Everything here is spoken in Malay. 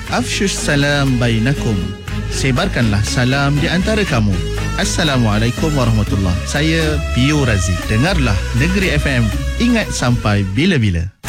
Afshush salam bainakum. Sebarkanlah salam di antara kamu. Assalamualaikum warahmatullahi. Saya Pio Razi. Dengarlah Negeri FM. Ingat sampai bila-bila.